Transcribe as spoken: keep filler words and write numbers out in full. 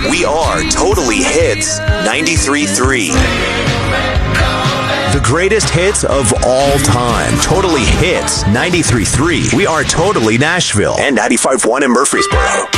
We are Totally Hits ninety-three point three. The greatest hits of all time. Totally Hits ninety-three point three. We are Totally Nashville. And ninety-five point one in Murfreesboro.